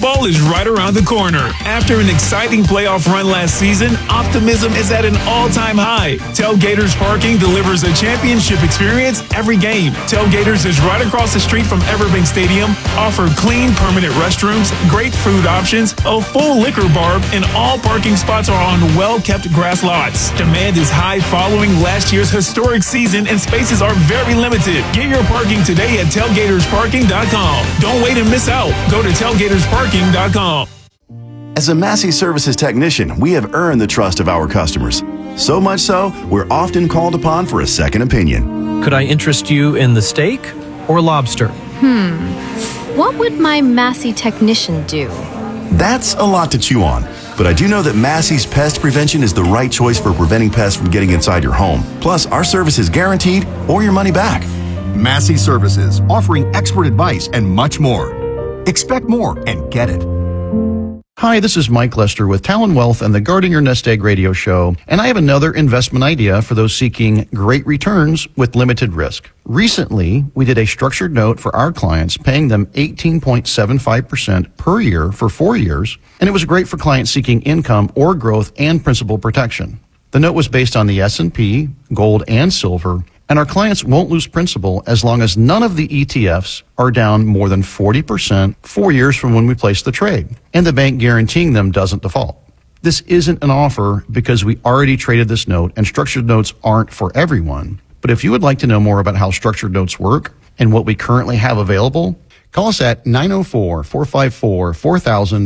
football is right around the corner. After an exciting playoff run last season, optimism is at an all-time high. Tailgaters Parking delivers a championship experience every game. Tailgaters is right across the street from Everbank Stadium, offer clean, permanent restrooms, great food options, a full liquor bar, and all parking spots are on well-kept grass lots. Demand is high following last year's historic season, and spaces are very limited. Get your parking today at tailgatorsparking.com. Don't wait and miss out. Go to tailgatorsparking.com. As a Massey Services technician, we have earned the trust of our customers. So much so, we're often called upon for a second opinion. Could I interest you in the steak or lobster? What would my Massey technician do? That's a lot to chew on. But I do know that Massey's Pest Prevention is the right choice for preventing pests from getting inside your home. Plus, our service is guaranteed or your money back. Massey Services, offering expert advice and much more. Expect more and get it. Hi, this is Mike Lester with Talon Wealth and the Guarding Your Nest Egg radio show, and I have another investment idea for those seeking great returns with limited risk. Recently, we did a structured note for our clients, paying them 18.75% per year for 4 years, and it was great for clients seeking income or growth and principal protection. The note was based on the S&P, gold, and silver, and our clients won't lose principal as long as none of the ETFs are down more than 40% 4 years from when we placed the trade, and the bank guaranteeing them doesn't default. This isn't an offer because we already traded this note, and structured notes aren't for everyone. But if you would like to know more about how structured notes work and what we currently have available, call us at 904-454-4000,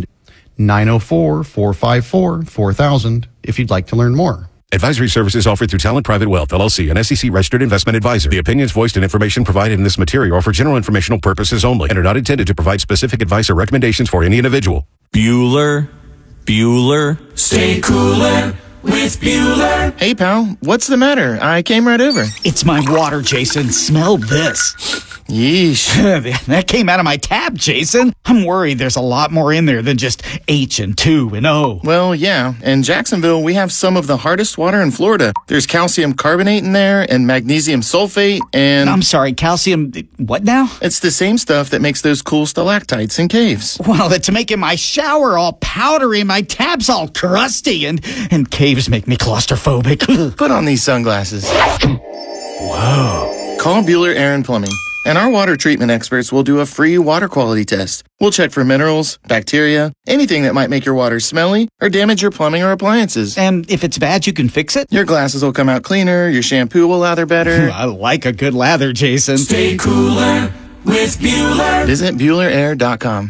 904-454-4000 if you'd like to learn more. Advisory services offered through Talent Private Wealth, LLC, an SEC-registered investment advisor. The opinions voiced and information provided in this material are for general informational purposes only and are not intended to provide specific advice or recommendations for any individual. Bueller, stay cooler with Bueller. Hey, pal, what's the matter? I came right over. It's my water, Jason. Smell this. Yeesh. That came out of my tap, Jason. I'm worried there's a lot more in there than just H and 2 and O. Well, yeah. In Jacksonville, we have some of the hardest water in Florida. There's calcium carbonate in there and magnesium sulfate and... I'm sorry, calcium... What now? It's the same stuff that makes those cool stalactites in caves. Well, it's making my shower all powdery and my tabs all crusty and caves make me claustrophobic. Put on these sunglasses. Whoa. Call Bueller Air and Plumbing, and our water treatment experts will do a free water quality test. We'll check for minerals, bacteria, anything that might make your water smelly or damage your plumbing or appliances. And if it's bad, you can fix it? Your glasses will come out cleaner, your shampoo will lather better. I like a good lather, Jason. Stay cooler with Bueller. Visit BuellerAir.com.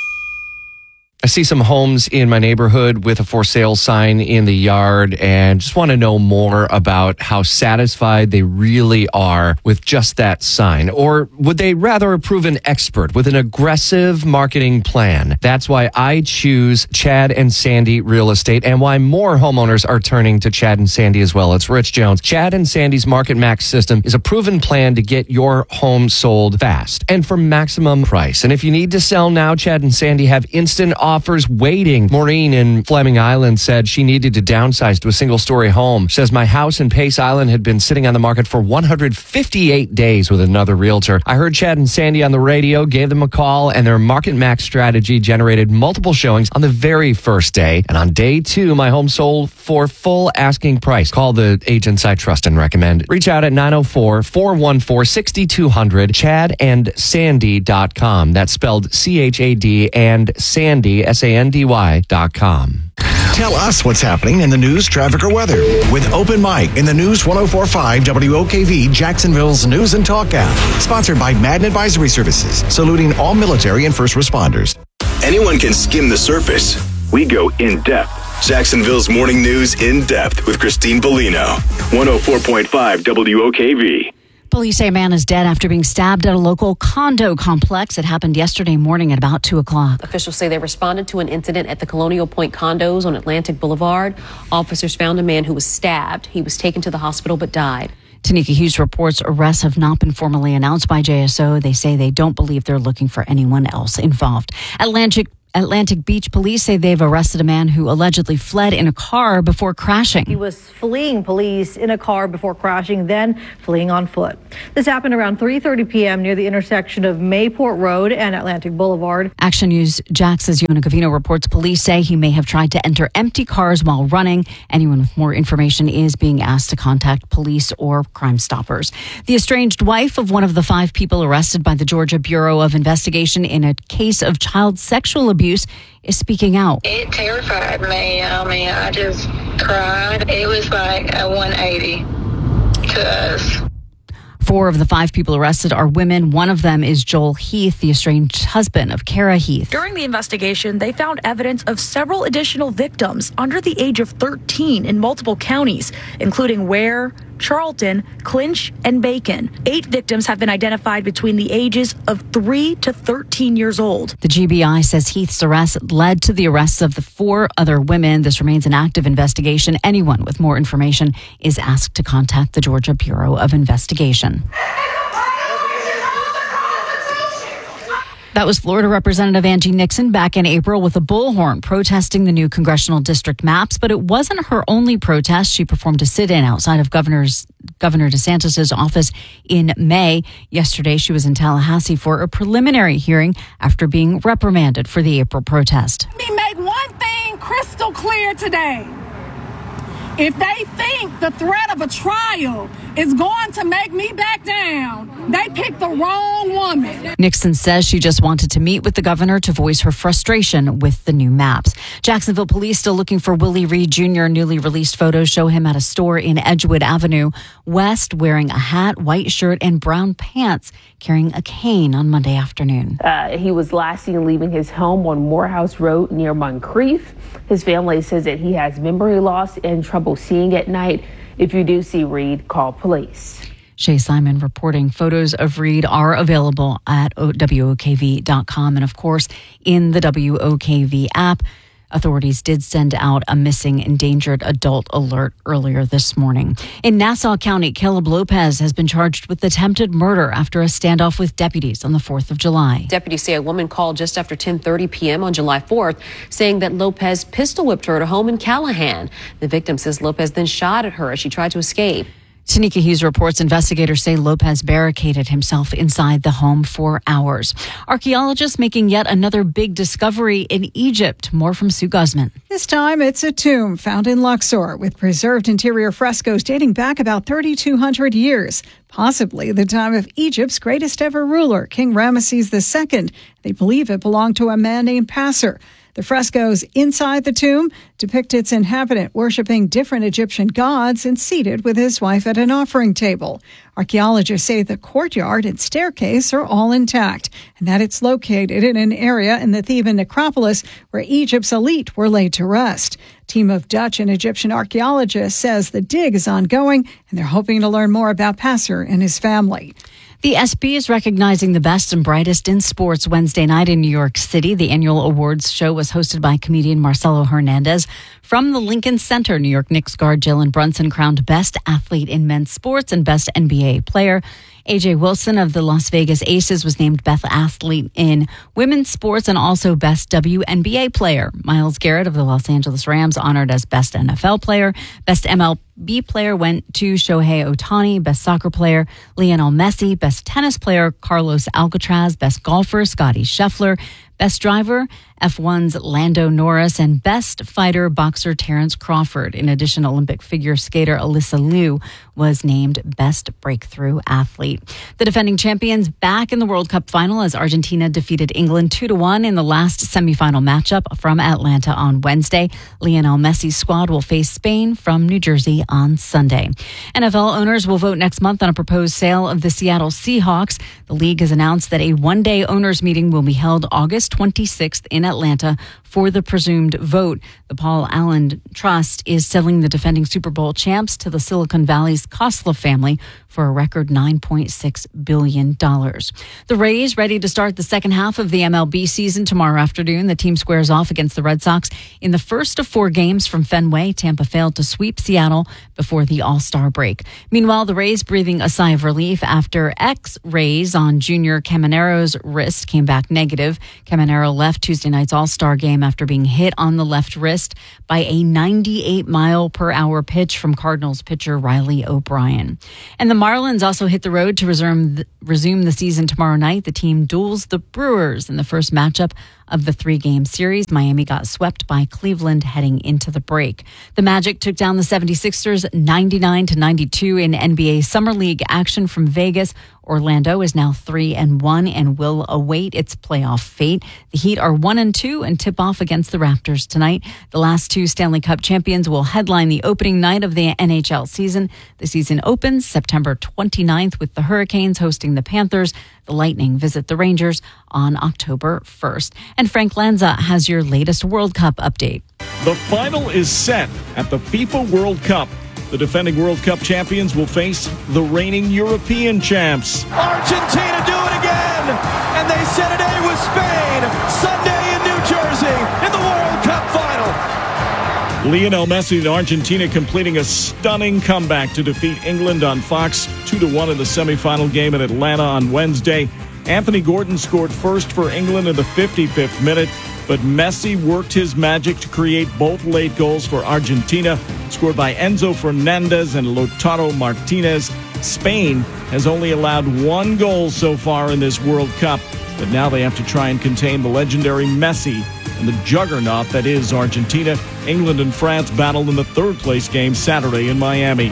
I see some homes in my neighborhood with a for sale sign in the yard and just want to know more about how satisfied they really are with just that sign. Or would they rather approve an expert with an aggressive marketing plan? That's why I choose Chad and Sandy Real Estate and why more homeowners are turning to Chad and Sandy as well. It's Rich Jones. Chad and Sandy's Market Max system is a proven plan to get your home sold fast and for maximum price. And if you need to sell now, Chad and Sandy have instant offers waiting. Maureen in Fleming Island said she needed to downsize to a single-story home. She says, my house in Pace Island had been sitting on the market for 158 days with another realtor. I heard Chad and Sandy on the radio, gave them a call, and their Market Max strategy generated multiple showings on the very first day. And on day 2, my home sold for full asking price. Call the agents I trust and recommend. Reach out at 904-414-6200, chadandsandy.com. That's spelled C-H-A-D and Sandy, SANDY.com. Tell us what's happening in the news, traffic, or weather with Open Mic in the News 104.5 WOKV, Jacksonville's News and Talk app. Sponsored by Madden Advisory Services, saluting all military and first responders. Anyone can skim the surface. We go in depth. Jacksonville's Morning News in depth with Christine Bellino. 104.5 WOKV. Police say a man is dead after being stabbed at a local condo complex. It happened yesterday morning at about 2 o'clock. Officials say they responded to an incident at the Colonial Point condos on Atlantic Boulevard. Officers found a man who was stabbed. He was taken to the hospital but died. Tanika Hughes reports arrests have not been formally announced by JSO. They say they don't believe they're looking for anyone else involved. Atlantic Atlantic Beach police say they've arrested a man who allegedly fled in a car before crashing. He was fleeing police in a car before crashing, then fleeing on foot. This happened around 3:30 p.m. near the intersection of Mayport Road and Atlantic Boulevard. Action News Jax's Yona Gavino reports police say he may have tried to enter empty cars while running. Anyone with more information is being asked to contact police or Crime Stoppers. The estranged wife of one of the 5 people arrested by the Georgia Bureau of Investigation in a case of child sexual abuse is speaking out. It terrified me. I mean, I just cried. It was like a 180 to us. 4 of the 5 people arrested are women. One of them is Joel Heath, the estranged husband of Kara Heath. During the investigation, they found evidence of several additional victims under the age of 13 in multiple counties, including Ware, Charlton, Clinch, and Bacon. 8 victims have been identified between the ages of 3 to 13 years old. The GBI says Heath's arrest led to the arrests of the 4 other women. This remains an active investigation. Anyone with more information is asked to contact the Georgia Bureau of Investigation. That was Florida Representative Angie Nixon back in April with a bullhorn protesting the new congressional district maps. But it wasn't her only protest. She performed a sit-in outside of Governor DeSantis' office in May. Yesterday, she was in Tallahassee for a preliminary hearing after being reprimanded for the April protest. Let me make one thing crystal clear today. If they think the threat of a trial is going to make me back down, they picked the wrong woman. Nixon says she just wanted to meet with the governor to voice her frustration with the new maps. Jacksonville police still looking for Willie Reed Jr. Newly released photos show him at a store in Edgewood Avenue West wearing a hat, white shirt, and brown pants, carrying a cane on Monday afternoon. He was last seen leaving his home on Morehouse Road near Moncrief. His family says that he has memory loss and trouble seeing at night. If you do see Reed, call police. Shay Simon reporting. Photos of Reed are available at WOKV.com and, of course, in the WOKV app. Authorities did send out a missing endangered adult alert earlier this morning. In Nassau County, Caleb Lopez has been charged with attempted murder after a standoff with deputies on the 4th of July. Deputies say a woman called just after 10:30 p.m. on July 4th saying that Lopez pistol whipped her at a home in Callahan. The victim says Lopez then shot at her as she tried to escape. Tanika Hughes reports investigators say Lopez barricaded himself inside the home for hours. Archaeologists making yet another big discovery in Egypt. More from Sue Guzman. This time it's a tomb found in Luxor with preserved interior frescoes dating back about 3,200 years, possibly the time of Egypt's greatest ever ruler, King Ramesses II. They believe it belonged to a man named Passer. The frescoes inside the tomb depict its inhabitant worshiping different Egyptian gods and seated with his wife at an offering table. Archaeologists say the courtyard and staircase are all intact and that it's located in an area in the Theban necropolis where Egypt's elite were laid to rest. A team of Dutch and Egyptian archaeologists says the dig is ongoing and they're hoping to learn more about Passer and his family. The ESPY is recognizing the best and brightest in sports Wednesday night in New York City. The annual awards show was hosted by comedian Marcelo Hernandez. From the Lincoln Center, New York Knicks guard Jalen Brunson crowned Best Athlete in Men's Sports and Best NBA Player. A.J. Wilson of the Las Vegas Aces was named Best Athlete in Women's Sports and also Best WNBA Player. Myles Garrett of the Los Angeles Rams honored as Best NFL Player. Best MLB Player went to Shohei Ohtani. Best Soccer Player, Lionel Messi. Best Tennis Player, Carlos Alcaraz. Best Golfer, Scottie Scheffler. Best Driver, F1's Lando Norris, and Best Fighter, boxer Terrence Crawford. In addition, Olympic figure skater Alyssa Liu was named Best Breakthrough Athlete. The defending champions back in the World Cup final as Argentina defeated England 2-1 in the last semifinal matchup from Atlanta on Wednesday. Lionel Messi's squad will face Spain from New Jersey on Sunday. NFL owners will vote next month on a proposed sale of the Seattle Seahawks. The league has announced that a one-day owners meeting will be held August 26th in Atlanta for the presumed vote. The Paul Allen Trust is selling the defending Super Bowl champs to the Silicon Valley's Khosla family for a record $9.6 billion. The Rays ready to start the second half of the MLB season tomorrow afternoon. The team squares off against the Red Sox in the first of 4 games from Fenway. Tampa failed to sweep Seattle before the All-Star break. Meanwhile, the Rays breathing a sigh of relief after X-rays on Junior Camanero's wrist came back negative. Caminero left Tuesday night's All-Star game after being hit on the left wrist by a 98-mile-per-hour pitch from Cardinals pitcher Riley O'Brien. And the Marlins also hit the road to resume the season tomorrow night. The team duels the Brewers in the first matchup of the 3-game series. Miami got swept by Cleveland heading into the break. The Magic took down the 76ers 99-92 in NBA Summer League action from Vegas. Orlando is now 3-1 and will await its playoff fate. The Heat are 1-2 and tip off against the Raptors tonight. The last 2 Stanley Cup champions will headline the opening night of the NHL season. The season opens September 29th with the Hurricanes hosting the Panthers. The Lightning visit the Rangers on October 1st. And Frank Lanza has your latest World Cup update. The final is set at the FIFA World Cup. The defending World Cup champions will face the reigning European champs. Argentina do it again, and they set an A with Spain Sunday in New Jersey in the World Cup final. Lionel Messi and Argentina completing a stunning comeback to defeat England on Fox 2-1 in the semifinal game in Atlanta on Wednesday. Anthony Gordon scored first for England in the 55th minute, but Messi worked his magic to create both late goals for Argentina, scored by Enzo Fernandez and Lautaro Martinez. Spain has only allowed 1 goal so far in this World Cup, but now they have to try and contain the legendary Messi and the juggernaut that is Argentina. England and France battle in the third-place game Saturday in Miami.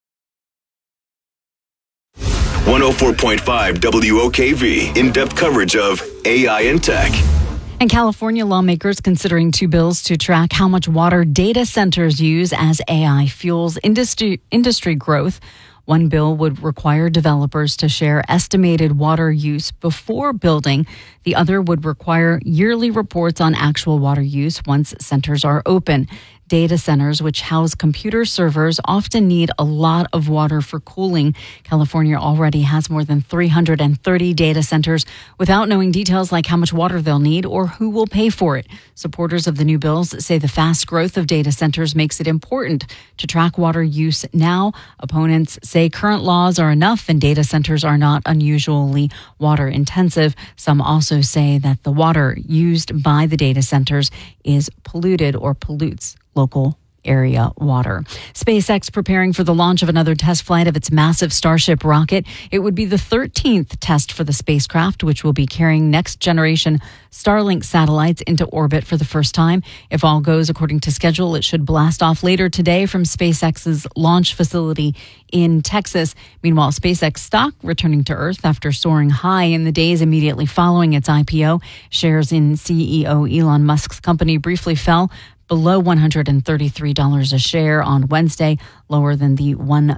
104.5 WOKV, in-depth coverage of AI and tech. And California lawmakers considering 2 bills to track how much water data centers use as AI fuels industry growth. One bill would require developers to share estimated water use before building. The other would require yearly reports on actual water use once centers are open. Data centers, which house computer servers, often need a lot of water for cooling. California already has more than 330 data centers without knowing details like how much water they'll need or who will pay for it. Supporters of the new bills say the fast growth of data centers makes it important to track water use now. Opponents say current laws are enough and data centers are not unusually water intensive. Some also say that the water used by the data centers is polluted or pollutes local area water. SpaceX preparing for the launch of another test flight of its massive Starship rocket. It would be the 13th test for the spacecraft, which will be carrying next-generation Starlink satellites into orbit for the first time. If all goes according to schedule, it should blast off later today from SpaceX's launch facility in Texas. Meanwhile, SpaceX stock returning to Earth after soaring high in the days immediately following its IPO. Shares in CEO Elon Musk's company briefly fell below $133 a share on Wednesday, lower than the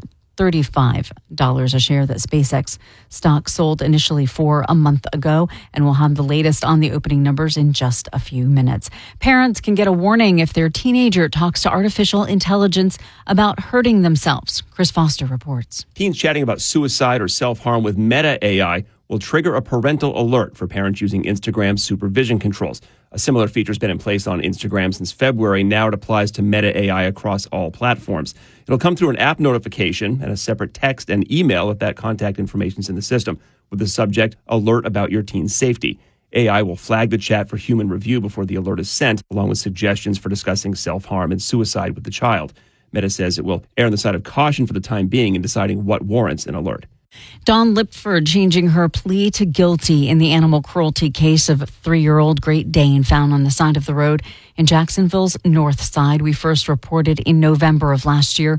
$135 a share that SpaceX stock sold initially for a month ago. And we'll have the latest on the opening numbers in just a few minutes. Parents can get a warning if their teenager talks to artificial intelligence about hurting themselves. Chris Foster reports. Teens chatting about suicide or self-harm with Meta AI will trigger a parental alert for parents using Instagram's supervision controls. A similar feature has been in place on Instagram since February. Now it applies to Meta AI across all platforms. It'll come through an app notification and a separate text and email if that contact information is in the system, with the subject, alert about your teen's safety. AI will flag the chat for human review before the alert is sent, along with suggestions for discussing self-harm and suicide with the child. Meta says it will err on the side of caution for the time being in deciding what warrants an alert. Dawn Lipford changing her plea to guilty in the animal cruelty case of a 3-year-old Great Dane found on the side of the road in Jacksonville's North Side. We first reported in November of last year.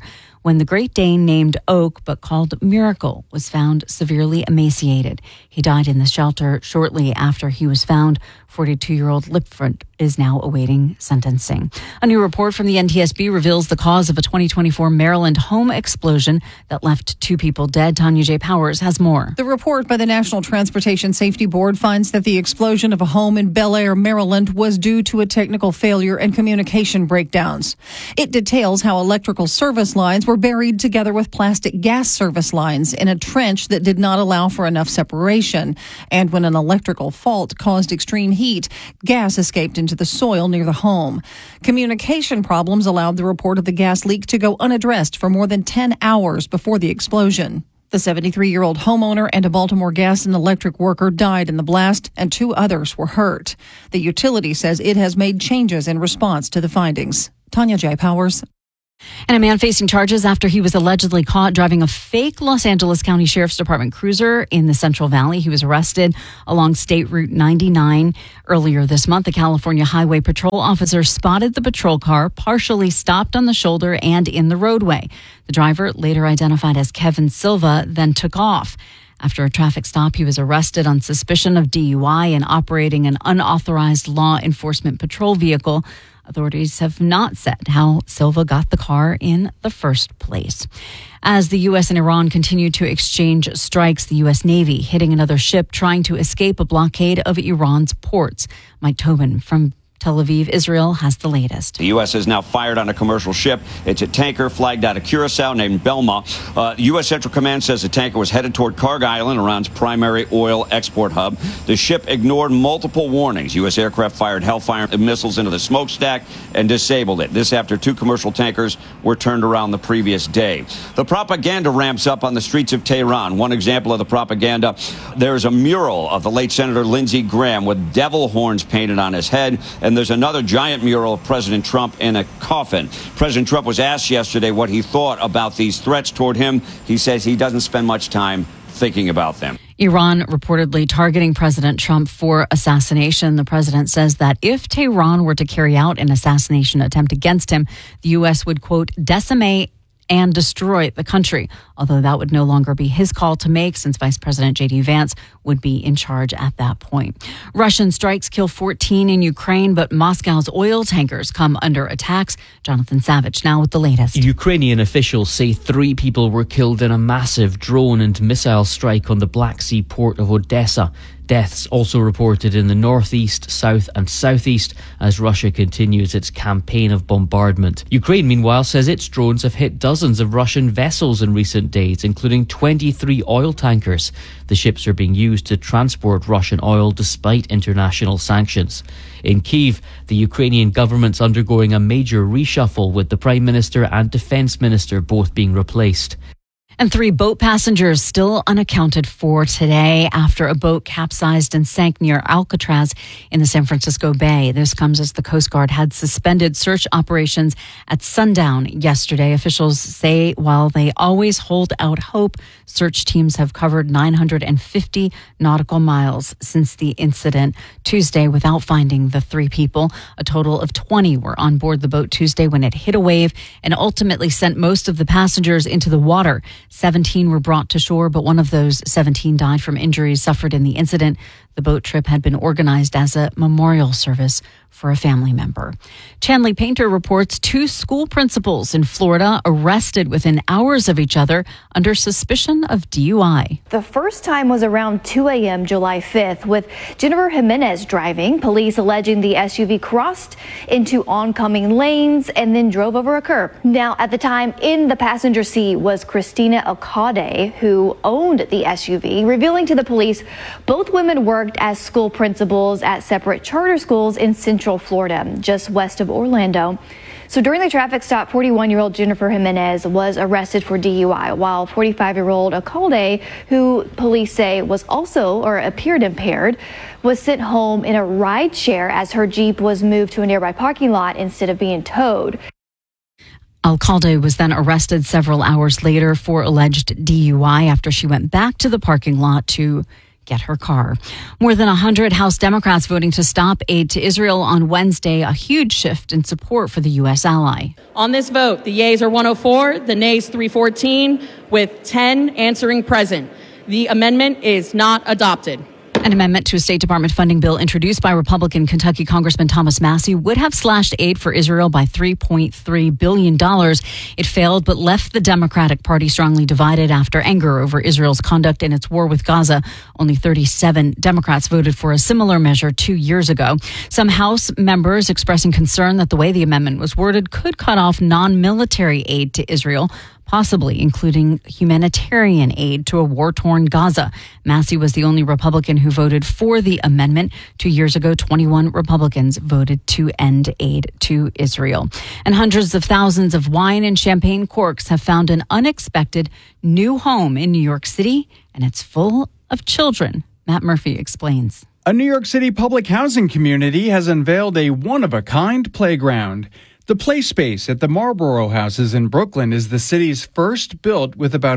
when the Great Dane named Oak but called Miracle was found severely emaciated. He died in the shelter shortly after he was found. 42-year-old Lipford is now awaiting sentencing. A new report from the NTSB reveals the cause of a 2024 Maryland home explosion that left 2 people dead. Tanya J. Powers has more. The report by the National Transportation Safety Board finds that the explosion of a home in Bel Air, Maryland was due to a technical failure and communication breakdowns. It details how electrical service lines were buried together with plastic gas service lines in a trench that did not allow for enough separation. And when an electrical fault caused extreme heat, gas escaped into the soil near the home. Communication problems allowed the report of the gas leak to go unaddressed for more than 10 hours before the explosion. The 73-year-old homeowner and a Baltimore Gas and Electric worker died in the blast, and 2 others were hurt. The utility says it has made changes in response to the findings. Tanya J. Powers. And a man facing charges after he was allegedly caught driving a fake Los Angeles County Sheriff's Department cruiser in the Central Valley. He was arrested along State Route 99 earlier this month. The California Highway Patrol officer spotted the patrol car partially stopped on the shoulder and in the roadway. The driver, later identified as Kevin Silva, then took off. After a traffic stop, he was arrested on suspicion of DUI and operating an unauthorized law enforcement patrol vehicle. Authorities have not said how Silva got the car in the first place. As the U.S. and Iran continue to exchange strikes, the U.S. Navy hitting another ship trying to escape a blockade of Iran's ports. Mike Tobin from Tel Aviv, Israel, has the latest. The U.S. has now fired on a commercial ship. It's a tanker flagged out of Curacao named Belma. U.S. Central Command says the tanker was headed toward Karg Island, Iran's primary oil export hub. The ship ignored multiple warnings. U.S. aircraft fired Hellfire missiles into the smokestack and disabled it. This after 2 commercial tankers were turned around the previous day. The propaganda ramps up on the streets of Tehran. One example of the propaganda, there's a mural of the late Senator Lindsey Graham with devil horns painted on his head, and there's another giant mural of President Trump in a coffin. President Trump was asked yesterday what he thought about these threats toward him. He says he doesn't spend much time thinking about them. Iran reportedly targeting President Trump for assassination. The president says that if Tehran were to carry out an assassination attempt against him, the U.S. would, quote, decimate and destroy the country, although that would no longer be his call to make since Vice President J.D. Vance would be in charge at that point. Russian strikes kill 14 in Ukraine, but Moscow's oil tankers come under attacks. Jonathan Savage now with the latest. Ukrainian officials say 3 people were killed in a massive drone and missile strike on the Black Sea port of Odessa. Deaths also reported in the northeast, south and southeast as Russia continues its campaign of bombardment. Ukraine, meanwhile, says its drones have hit dozens of Russian vessels in recent days, including 23 oil tankers. The ships are being used to transport Russian oil despite international sanctions. In Kyiv, the Ukrainian government's undergoing a major reshuffle with the Prime Minister and Defense Minister both being replaced. And 3 boat passengers still unaccounted for today after a boat capsized and sank near Alcatraz in the San Francisco Bay. This comes as the Coast Guard had suspended search operations at sundown yesterday. Officials say while they always hold out hope, search teams have covered 950 nautical miles since the incident Tuesday without finding the 3 people. A total of 20 were on board the boat Tuesday when it hit a wave and ultimately sent most of the passengers into the water. 17 were brought to shore, but one of those 17 died from injuries suffered in the incident. The boat trip had been organized as a memorial service for a family member. Chanley Painter reports 2 school principals in Florida arrested within hours of each other under suspicion of DUI. The first time was around 2 a.m. July 5th with Jennifer Jimenez driving. Police alleging the SUV crossed into oncoming lanes and then drove over a curb. Now, at the time, in the passenger seat was Christina Alcade, who owned the SUV, revealing to the police both women worked as school principals at separate charter schools in Central Florida, just west of Orlando. So during the traffic stop, 41-year-old Jennifer Jimenez was arrested for DUI, while 45-year-old Alcalde, who police say was also or appeared impaired, was sent home in a ride share as her Jeep was moved to a nearby parking lot instead of being towed. Alcalde was then arrested several hours later for alleged DUI after she went back to the parking lot to get her car. More than 100 House Democrats voting to stop aid to Israel on Wednesday, a huge shift in support for the U.S. ally. On this vote, the yeas are 104, the nays 314, with 10 answering present. The amendment is not adopted. An amendment to a State Department funding bill introduced by Republican Kentucky Congressman Thomas Massie would have slashed aid for Israel by $3.3 billion. It failed, but left the Democratic Party strongly divided after anger over Israel's conduct in its war with Gaza. Only 37 Democrats voted for a similar measure 2 years ago. Some House members expressing concern that the way the amendment was worded could cut off non-military aid to Israel, possibly including humanitarian aid to a war-torn Gaza. Massie was the only Republican who voted for the amendment. 2 years ago, 21 Republicans voted to end aid to Israel. And hundreds of thousands of wine and champagne corks have found an unexpected new home in New York City, and it's full of children. Matt Murphy explains. A New York City public housing community has unveiled a one-of-a-kind playground. The play space at the Marlborough Houses in Brooklyn is the city's first built with about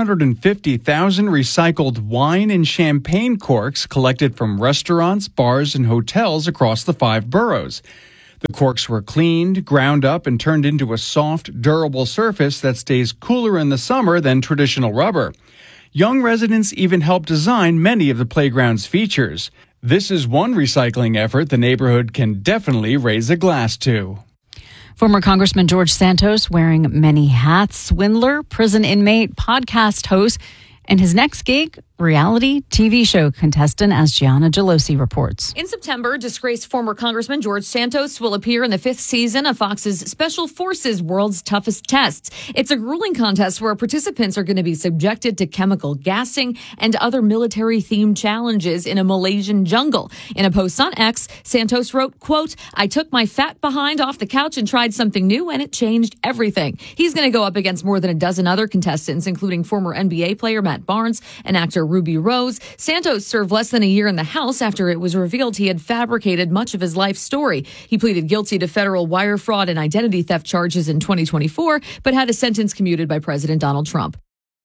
450,000 recycled wine and champagne corks collected from restaurants, bars, and hotels across the 5 boroughs. The corks were cleaned, ground up, and turned into a soft, durable surface that stays cooler in the summer than traditional rubber. Young residents even helped design many of the playground's features. This is one recycling effort the neighborhood can definitely raise a glass to. Former Congressman George Santos wearing many hats, swindler, prison inmate, podcast host, and his next gig, reality TV show contestant, as Gianna Gelosi reports. In September, disgraced former Congressman George Santos will appear in the 5th season of Fox's Special Forces World's Toughest Tests. It's a grueling contest where participants are going to be subjected to chemical gassing and other military-themed challenges in a Malaysian jungle. In a post on X, Santos wrote, quote, "I took my fat behind off the couch and tried something new, and it changed everything." He's going to go up against more than a dozen other contestants, including former NBA player Matt Barnes and actor Ruby Rose. Santos served less than a year in the House after it was revealed he had fabricated much of his life story. He pleaded guilty to federal wire fraud and identity theft charges in 2024, but had a sentence commuted by President Donald Trump.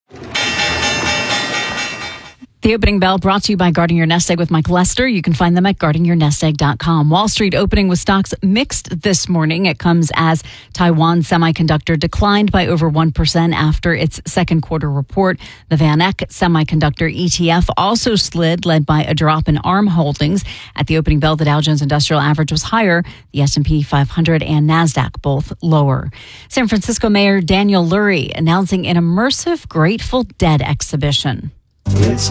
The opening bell brought to you by Guarding Your Nest Egg with Mike Lester. You can find them at guardingyournestegg.com. Wall Street opening with stocks mixed this morning. It comes as Taiwan Semiconductor declined by over 1% after its second quarter report. The VanEck Semiconductor ETF also slid, led by a drop in ARM Holdings. At the opening bell, the Dow Jones Industrial Average was higher. The S&P 500 and NASDAQ both lower. San Francisco Mayor Daniel Lurie announcing an immersive Grateful Dead exhibition. It's